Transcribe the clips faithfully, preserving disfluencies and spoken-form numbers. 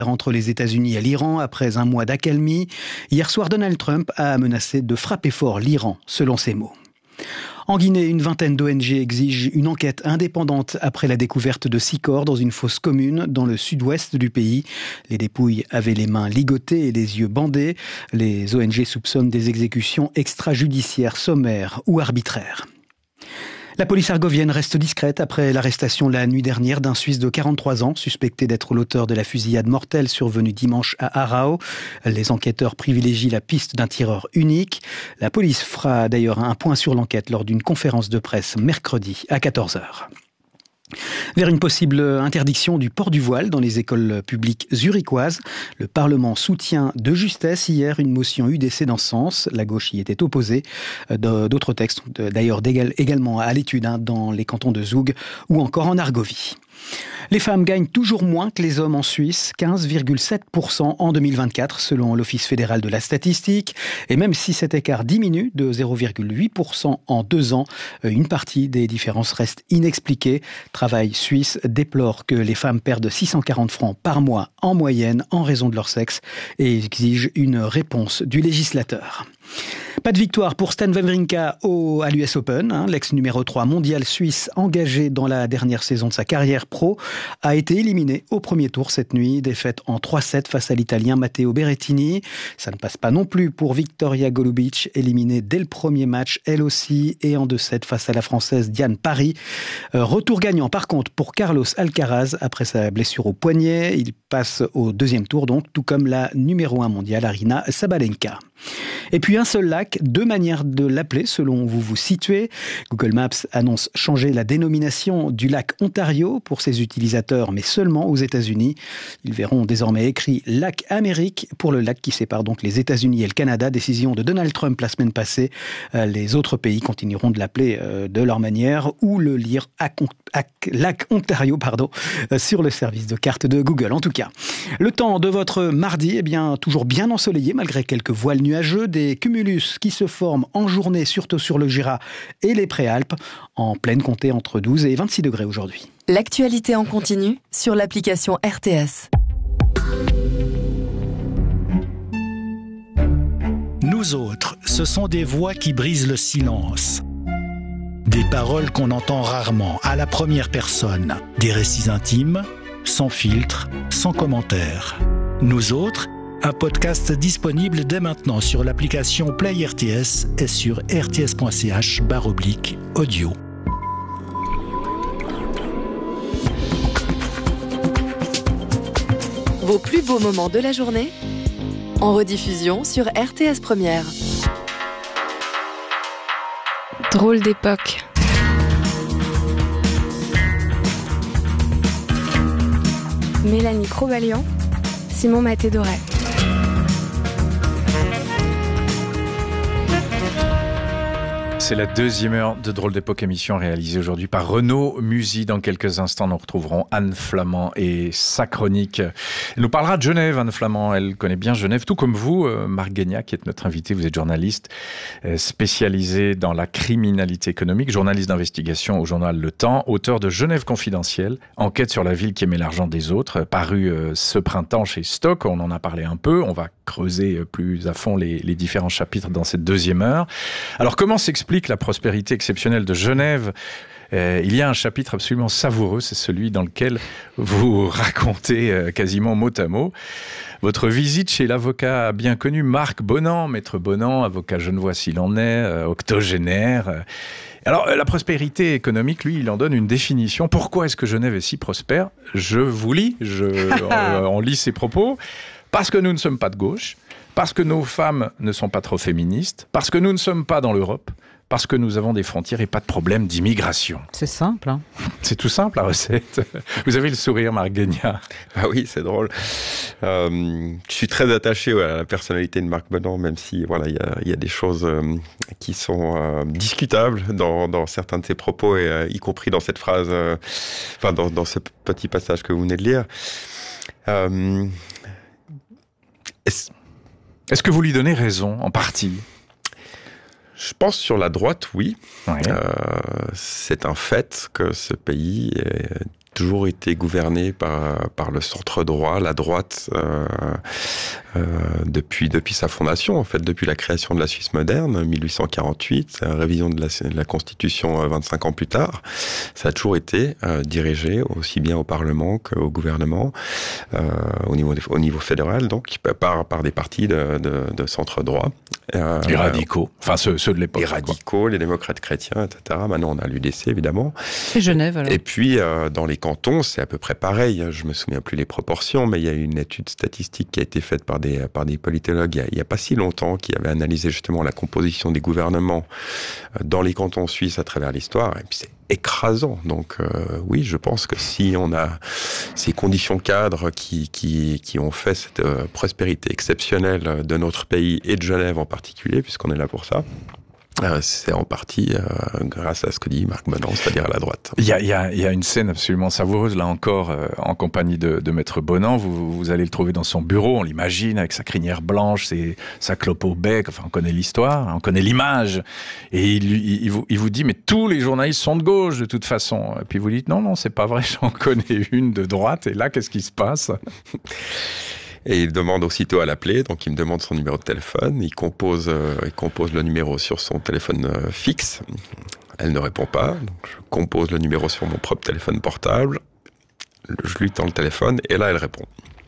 entre les États-Unis et l'Iran après un mois d'accalmie. Hier soir, Donald Trump a menacé de frapper fort l'Iran, selon ses mots. En Guinée, une vingtaine d'O N G exigent une enquête indépendante après la découverte de six corps dans une fosse commune dans le sud-ouest du pays. Les dépouilles avaient les mains ligotées et les yeux bandés. Les O N G soupçonnent des exécutions extrajudiciaires sommaires ou arbitraires. La police argovienne reste discrète après l'arrestation la nuit dernière d'un Suisse de quarante-trois ans, suspecté d'être l'auteur de la fusillade mortelle survenue dimanche à Arao. Les enquêteurs privilégient la piste d'un tireur unique. La police fera d'ailleurs un point sur l'enquête lors d'une conférence de presse mercredi à quatorze heures. Vers une possible interdiction du port du voile dans les écoles publiques zurichoises. Le Parlement soutient de justesse hier une motion U D C dans ce sens. La gauche y était opposée. D'autres textes sont d'ailleurs également à l'étude dans les cantons de Zoug ou encore en Argovie. Les femmes gagnent toujours moins que les hommes en Suisse, quinze virgule sept pour cent en deux mille vingt-quatre selon l'Office fédéral de la statistique. Et même si cet écart diminue de zéro virgule huit pour cent en deux ans, une partie des différences reste inexpliquée. Travail Suisse déplore que les femmes perdent six cent quarante francs par mois en moyenne en raison de leur sexe et exige une réponse du législateur. Pas de victoire pour Stan Wawrinka au, à l'U S Open. Hein. L'ex numéro trois mondial suisse, engagé dans la dernière saison de sa carrière pro, a été éliminé au premier tour cette nuit. Défaite en trois sept face à l'Italien Matteo Berrettini. Ça ne passe pas non plus pour Victoria Golubic, éliminée dès le premier match, elle aussi, et en deux sept face à la Française Diane Parry. Euh, retour gagnant par contre pour Carlos Alcaraz après sa blessure au poignet. Il passe au deuxième tour donc, tout comme la numéro un mondiale Aryna Sabalenka. Et puis un seul lac, deux manières de l'appeler selon où vous vous situez. Google Maps annonce changer la dénomination du lac Ontario pour ses utilisateurs, mais seulement aux États-Unis. Ils verront désormais écrit lac Amérique pour le lac qui sépare donc les États-Unis et le Canada. Décision de Donald Trump la semaine passée. Les autres pays continueront de l'appeler de leur manière ou le lire à lac Ontario, pardon, sur le service de carte de Google. En tout cas, le temps de votre mardi, eh bien, toujours bien ensoleillé malgré quelques voiles nuageux, des cumulus qui se forment en journée, surtout sur le Jura et les Préalpes, en pleine comté entre douze et vingt-six degrés aujourd'hui. L'actualité en continu sur l'application R T S. Nous autres, ce sont des voix qui brisent le silence. Des paroles qu'on entend rarement, à la première personne. Des récits intimes, sans filtre, sans commentaire. Nous autres, un podcast disponible dès maintenant sur l'application Play R T S et sur rts.ch barre oblique audio. Vos plus beaux moments de la journée en rediffusion sur R T S Première. Drôle d'époque. Mélanie Crobalian, Simon Maté-Doré. C'est la deuxième heure de Drôle d'époque, émission réalisée aujourd'hui par Renaud Musy. Dans quelques instants, nous retrouverons Anne Flamand et sa chronique. Elle nous parlera de Genève, Anne Flamand. Elle connaît bien Genève, tout comme vous, Marc Guéniac, qui est notre invité. Vous êtes journaliste spécialisé dans la criminalité économique, journaliste d'investigation au journal Le Temps, auteur de Genève confidentielle, enquête sur la ville qui aimait l'argent des autres, paru ce printemps chez Stock. On en a parlé un peu. On va creuser plus à fond les, les différents chapitres dans cette deuxième heure. Alors, comment s'explique la prospérité exceptionnelle de Genève? Euh, il y a un chapitre absolument savoureux, c'est celui dans lequel vous racontez euh, quasiment mot à mot votre visite chez l'avocat bien connu Marc Bonan, maître Bonan, avocat genevois s'il en est, euh, octogénaire. Alors, la prospérité économique, lui, il en donne une définition. Pourquoi est-ce que Genève est si prospère? Je vous lis, je, on, on lit ses propos. Parce que nous ne sommes pas de gauche, parce que nos femmes ne sont pas trop féministes, parce que nous ne sommes pas dans l'Europe, parce que nous avons des frontières et pas de problème d'immigration. C'est simple, hein. C'est tout simple, la recette. Vous avez le sourire, Marc Guéniac. Ah oui, c'est drôle. Euh, je suis très attaché ouais, à la personnalité de Marc Bonan, même si voilà, il y a, y a des choses euh, qui sont euh, discutables dans, dans certains de ses propos, et euh, y compris dans cette phrase, euh, enfin dans, dans ce petit passage que vous venez de lire. Euh, est-ce... est-ce que vous lui donnez raison, en partie ? Je pense sur la droite, oui. Ouais. Euh, c'est un fait que ce pays est toujours été gouverné par, par le centre droit, la droite, euh, euh, depuis, depuis sa fondation, en fait, depuis la création de la Suisse moderne, mille huit cent quarante-huit, la révision de la, de la Constitution vingt-cinq ans plus tard. Ça a toujours été euh, dirigé aussi bien au Parlement qu'au gouvernement, euh, au, niveau, au niveau fédéral, donc par, par des partis de, de, de centre droit. Euh, les radicaux, enfin ceux, ceux de l'époque. Les radicaux, les démocrates chrétiens, et cetera. Maintenant, on a l'U D C, évidemment. Et Genève, alors. Et puis, euh, dans les cantons, c'est à peu près pareil. Je me souviens plus les proportions, mais il y a une étude statistique qui a été faite par des, par des politologues il n'y a, a pas si longtemps, qui avait analysé justement la composition des gouvernements dans les cantons suisses à travers l'histoire. Et puis, c'est écrasant. Donc, euh, oui, je pense que si on a ces conditions cadres qui, qui, qui ont fait cette euh, prospérité exceptionnelle de notre pays et de Genève en particulier, puisqu'on est là pour ça, Euh, c'est en partie euh, grâce à ce que dit Marc Bonan, c'est-à-dire à la droite. Il y a, il y a, il y a une scène absolument savoureuse, là encore, euh, en compagnie de, de Maître Bonan. Vous, vous allez le trouver dans son bureau, on l'imagine, avec sa crinière blanche, ses, sa clope au bec. Enfin, on connaît l'histoire, on connaît l'image. Et il, il, il, vous, il vous dit, mais tous les journalistes sont de gauche, de toute façon. Et puis vous dites, non, non, c'est pas vrai, j'en connais une de droite. Et là, qu'est-ce qui se passe ? Et il demande aussitôt à l'appeler, donc il me demande son numéro de téléphone, il compose, euh, il compose le numéro sur son téléphone euh, fixe, elle ne répond pas, donc je compose le numéro sur mon propre téléphone portable, je lui tends le téléphone, et là elle répond.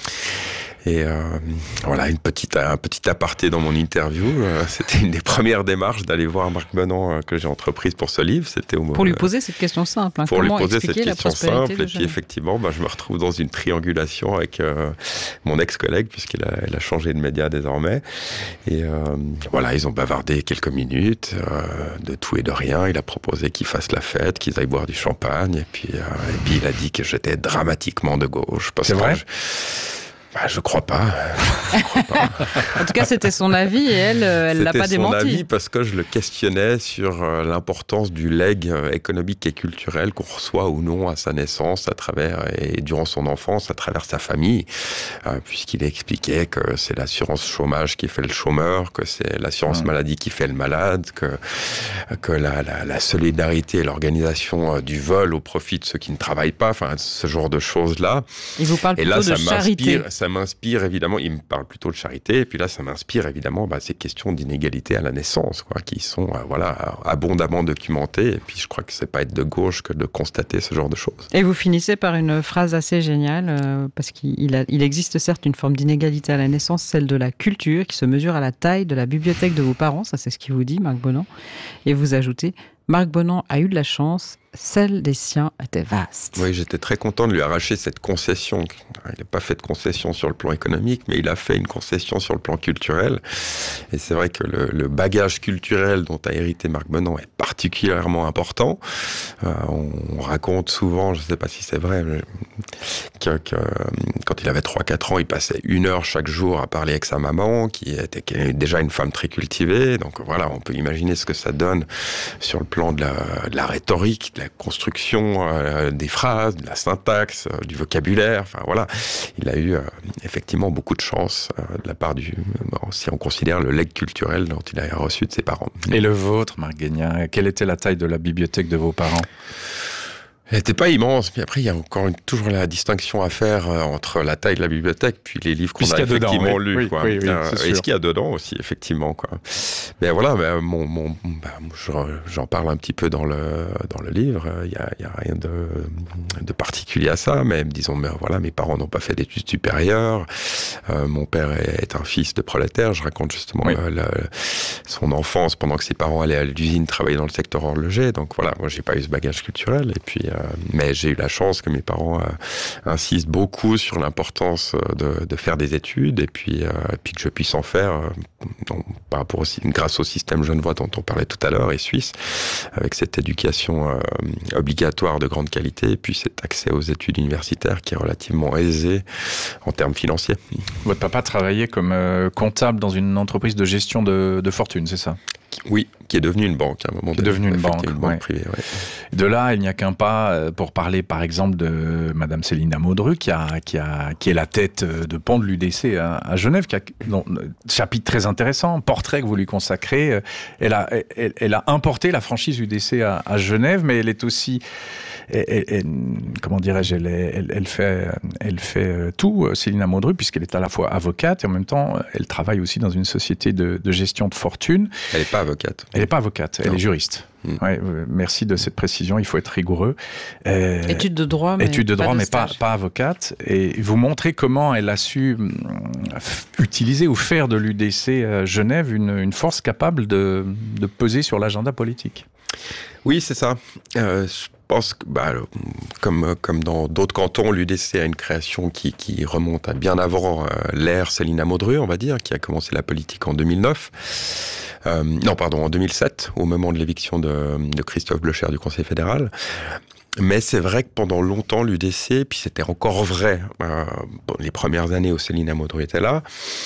Et euh, voilà, une petite, un petit aparté dans mon interview. Euh, c'était une des premières démarches d'aller voir Marc Bonan euh, que j'ai entreprise pour ce livre. C'était au, pour lui poser cette question simple. Hein, pour comment lui poser cette expliquer question la prospérité simple. Et puis effectivement, bah, je me retrouve dans une triangulation avec euh, mon ex-collègue, puisqu'il a, elle a changé de média désormais. Et euh, voilà, ils ont bavardé quelques minutes euh, de tout et de rien. Il a proposé qu'ils fassent la fête, qu'ils aillent boire du champagne. Et puis, euh, et puis il a dit que j'étais dramatiquement de gauche. C'est vrai je... Bah, je crois pas. Je crois pas. En tout cas, c'était son avis et elle, elle l'a pas démenti. C'était son avis parce que je le questionnais sur euh, l'importance du legs euh, économique et culturel qu'on reçoit ou non à sa naissance, à travers et durant son enfance, à travers sa famille, euh, puisqu'il expliquait que c'est l'assurance chômage qui fait le chômeur, que c'est l'assurance mmh. maladie qui fait le malade, que que la, la, la solidarité et l'organisation euh, du vol au profit de ceux qui ne travaillent pas, enfin ce genre de choses là. Il vous parle plutôt et là, de ça charité. Ça m'inspire évidemment, il me parle plutôt de charité, et puis là ça m'inspire évidemment bah, ces questions d'inégalité à la naissance, quoi, qui sont euh, voilà, abondamment documentées, et puis je crois que c'est pas être de gauche que de constater ce genre de choses. Et vous finissez par une phrase assez géniale, euh, parce qu'il a, il existe certes une forme d'inégalité à la naissance, celle de la culture, qui se mesure à la taille de la bibliothèque de vos parents, ça c'est ce qu'il vous dit, Marc Bonan, et vous ajoutez, Marc Bonan a eu de la chance, celle des siens était vaste. Oui, j'étais très content de lui arracher cette concession. Il n'a pas fait de concession sur le plan économique, mais il a fait une concession sur le plan culturel. Et c'est vrai que le, le bagage culturel dont a hérité Marc Bonan est particulièrement important. Euh, on, on raconte souvent, je ne sais pas si c'est vrai, mais que, que quand il avait trois quatre ans, il passait une heure chaque jour à parler avec sa maman, qui était, qui était déjà une femme très cultivée. Donc voilà, on peut imaginer ce que ça donne sur le plan de la, de la rhétorique, de la construction euh, des phrases, de la syntaxe, euh, du vocabulaire. Enfin voilà, il a eu euh, effectivement beaucoup de chance euh, de la part du, bon, si on considère le legs culturel dont il a reçu de ses parents. Et le vôtre, Marc Guénia, quelle était la taille de la bibliothèque de vos parents ? Elle n'était pas immense, mais après il y a encore une, toujours la distinction à faire euh, entre la taille de la bibliothèque puis les livres qu'on a effectivement oui, lus. Oui, quoi. oui, oui, euh, et ce qu'il y a dedans aussi, effectivement. Quoi. Mais voilà, ben, mon, mon, ben, j'en parle un petit peu dans le, dans le livre. Il n'y a, il y a rien de, de particulier à ça, mais disons, mais voilà, mes parents n'ont pas fait d'études supérieures. Euh, mon père est un fils de prolétaire. Je raconte justement oui. le, le, son enfance pendant que ses parents allaient à l'usine travailler dans le secteur horloger. Donc voilà, moi j'ai pas eu ce bagage culturel. Et puis, euh, mais j'ai eu la chance que mes parents euh, insistent beaucoup sur l'importance de, de faire des études et puis, euh, et puis que je puisse en faire euh, donc, par rapport aussi, grâce au système Genevois dont on parlait tout à l'heure et suisse, avec cette éducation euh, obligatoire de grande qualité et puis cet accès aux études universitaires qui est relativement aisé en termes financiers. Votre papa travaillait comme euh, comptable dans une entreprise de gestion de, de fortune, c'est ça ? Oui, qui est devenue une banque à un moment donné. Qui est devenue une banque, une banque ouais. privée. Ouais. De là, il n'y a qu'un pas pour parler, par exemple, de Madame Céline Amodru, qui a, qui a, qui est la tête de pont de l'U D C à, à Genève, qui a, dont, chapitre très intéressant, portrait que vous lui consacrez. Elle a, elle, elle a importé la franchise U D C à, à Genève, mais elle est aussi, elle, elle, comment dirais-je, elle, elle, elle fait, elle fait tout, Célina Modru, puisqu'elle est à la fois avocate et en même temps, elle travaille aussi dans une société de, de gestion de fortune. Elle n'est pas avocate. Elle n'est pas avocate, elle non. est juriste. Mmh. Ouais, merci de cette précision, il faut être rigoureux. Euh, études de droit, mais études de droit, pas mais pas, pas avocate. Et vous montrez comment elle a su utiliser ou faire de l'U D C Genève une, une force capable de, de peser sur l'agenda politique. Oui, c'est ça. Euh, je pense que, bah, comme, comme dans d'autres cantons, l'U D C a une création qui, qui remonte à bien avant euh, l'ère Célina Modru, on va dire, qui a commencé la politique en deux mille neuf. Euh, non, pardon, en deux mille sept, au moment de l'éviction de, de Christophe Blocher du Conseil fédéral. Mais c'est vrai que pendant longtemps, l'U D C, puis c'était encore vrai, euh, les premières années où Célina Modru était là,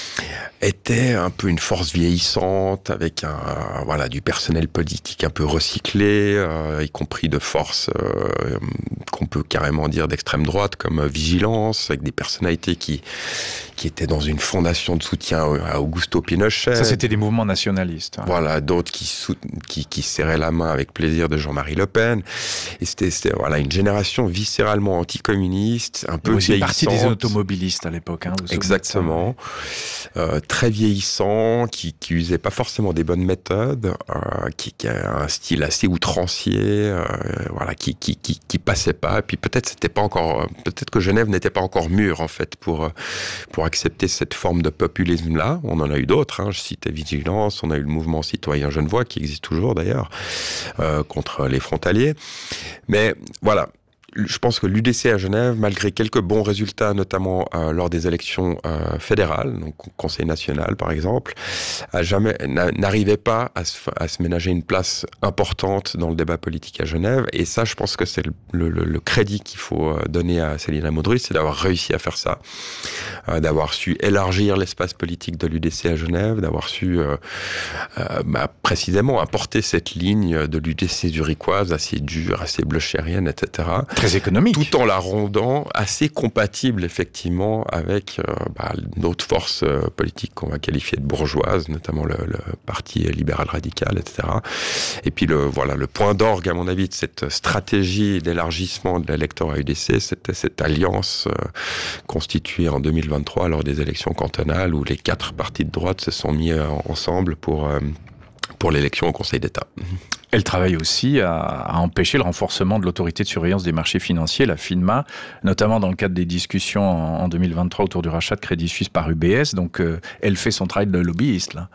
était un peu une force vieillissante, avec un, voilà, du personnel politique un peu recyclé, euh, y compris de forces euh, qu'on peut carrément dire d'extrême droite, comme Vigilance, avec des personnalités qui, qui étaient dans une fondation de soutien à Augusto Pinochet. Ça, c'était des mouvements nationalistes. Hein. Voilà, d'autres qui, qui, qui serraient la main avec plaisir de Jean-Marie Le Pen. Et c'était, c'était voilà, une génération viscéralement anticommuniste, un peu vieillissante. Partie des automobilistes à l'époque. Hein, exactement. Euh, très vieillissant, qui, qui usait pas forcément des bonnes méthodes, euh, qui, qui a un style assez outrancier, euh, voilà, qui, qui, qui, qui passait pas. Et puis peut-être c'était pas encore, peut-être que Genève n'était pas encore mûre en fait pour pour accepter cette forme de populisme-là. On en a eu d'autres. Hein. Je citais Vigilance, on a eu le mouvement citoyen genevois qui existe toujours d'ailleurs euh, contre les frontaliers. Mais voilà. Je pense que l'U D C à Genève, malgré quelques bons résultats, notamment euh, lors des élections euh, fédérales, donc au Conseil national par exemple, a jamais, n'arrivait pas à se, à se ménager une place importante dans le débat politique à Genève. Et ça, je pense que c'est le, le, le crédit qu'il faut donner à Célina Modru, c'est d'avoir réussi à faire ça, euh, d'avoir su élargir l'espace politique de l'U D C à Genève, d'avoir su euh, euh, bah, précisément apporter cette ligne de l'U D C zurichoise assez dure, assez blochérienne, et cetera. Très économique. Tout en la rendant assez compatible, effectivement, avec euh, bah, d'autres forces euh, politiques qu'on va qualifier de bourgeoises, notamment le, le Parti libéral radical, et cetera. Et puis, le, voilà, le point d'orgue, à mon avis, de cette stratégie d'élargissement de l'électorat U D C, c'était cette alliance euh, constituée en deux mille vingt-trois lors des élections cantonales, où les quatre partis de droite se sont mis euh, ensemble pour... Euh, pour l'élection au Conseil d'État. Elle travaille aussi à, à empêcher le renforcement de l'autorité de surveillance des marchés financiers, la FINMA, notamment dans le cadre des discussions en, en deux mille vingt-trois autour du rachat de Crédit Suisse par U B S. Donc, euh, elle fait son travail de lobbyiste, là.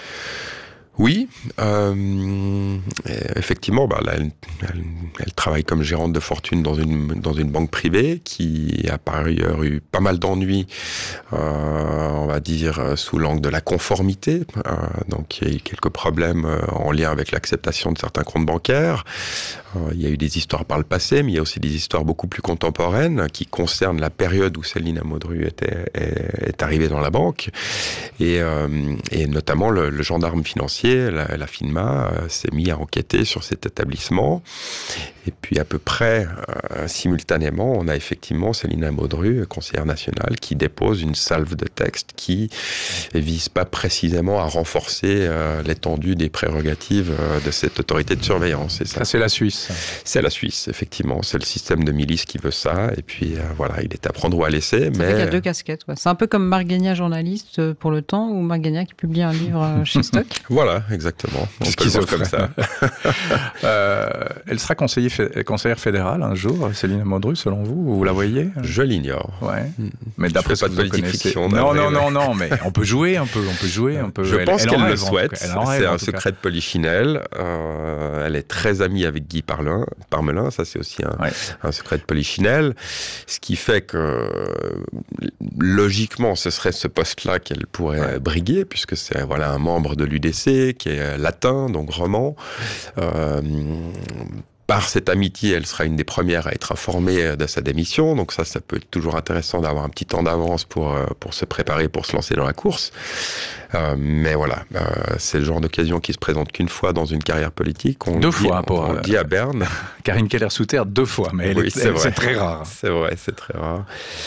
Oui, euh, effectivement, bah, là, elle, elle, elle travaille comme gérante de fortune dans une dans une banque privée qui a par ailleurs eu pas mal d'ennuis, euh, on va dire sous l'angle de la conformité. Euh, donc il y a eu quelques problèmes en lien avec l'acceptation de certains comptes bancaires. Euh, il y a eu des histoires par le passé, mais il y a aussi des histoires beaucoup plus contemporaines qui concernent la période où Célina Modru était est, est arrivée dans la banque et, euh, et notamment le, le gendarme financier. La, la FINMA euh, s'est mis à enquêter sur cet établissement. Et puis à peu près euh, simultanément, on a effectivement Célina Modru, conseillère nationale, qui dépose une salve de textes qui vise pas précisément à renforcer euh, l'étendue des prérogatives euh, de cette autorité de surveillance. Et ça, ça c'est la Suisse. C'est la Suisse, effectivement. C'est le système de milice qui veut ça. Et puis euh, voilà, il est à prendre ou à laisser. Ça mais... fait qu'il y a deux casquettes. Ouais. C'est un peu comme Marguenia journaliste pour Le Temps, ou Marguenia qui publie un livre chez Stock. Voilà, exactement. On peut le voir comme ça. euh, elle sera conseiller conseillère fédérale un jour, Célina Modru, selon vous? Vous la voyez? Je l'ignore. Ouais. Mais d'après ce que vous connaissez... Fiction, non, non, non, non, mais on peut jouer un peu, on peut jouer un peu. Je elle, pense elle qu'elle rêve, le souhaite. C'est un secret de Polichinelle. Euh, elle est très amie avec Guy Parmelin. Parmelin, ça c'est aussi un, ouais. un secret de Polichinelle. Ce qui fait que, logiquement, ce serait ce poste-là qu'elle pourrait ouais. briguer, puisque c'est voilà, un membre de l'U D C qui est latin, donc roman. Euh, Par cette amitié, elle sera une des premières à être informée de sa démission. Donc ça, ça peut être toujours intéressant d'avoir un petit temps d'avance pour, pour se préparer, pour se lancer dans la course. Euh, mais voilà, euh, c'est le genre d'occasion qui se présente qu'une fois dans une carrière politique. On deux dit, fois, on, pour, on euh, dit à Berne. Karine Keller-Souter, deux fois, mais elle oui, est, c'est, elle, c'est très rare. C'est vrai, c'est très rare.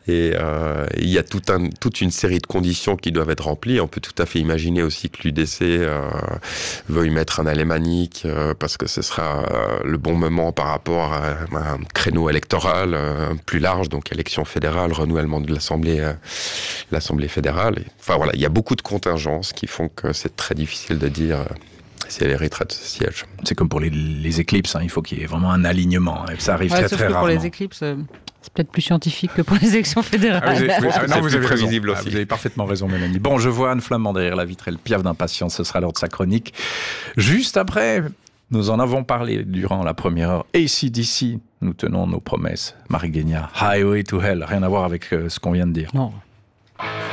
Et euh, il y a tout un, toute une série de conditions qui doivent être remplies. On peut tout à fait imaginer aussi que l'U D C euh, veuille mettre un alémanique euh, parce que ce sera euh, le bon moment par rapport à, à un créneau électoral euh, plus large, donc élection fédérale, renouvellement de l'Assemblée, euh, l'Assemblée fédérale. Et, enfin voilà, il y a beaucoup de contingences qui font que c'est très difficile de dire euh, si elle héritera de ce siège. C'est comme pour les, les éclipses, hein, il faut qu'il y ait vraiment un alignement. Et ça arrive ouais, très sauf très que rarement. Pour les éclipses, euh, c'est peut-être plus scientifique que pour les élections fédérales. Ah, vous avez, ah, non, vous avez raison. Aussi. Ah, vous avez parfaitement raison, Mélanie. Bon, je vois Anne Flamand derrière la vitre, elle piaffe d'impatience. Ce sera l'heure de sa chronique. Juste après, nous en avons parlé durant la première heure. A C D C, nous tenons nos promesses. Marie Guéniard, Highway to Hell, rien à voir avec euh, ce qu'on vient de dire. Non.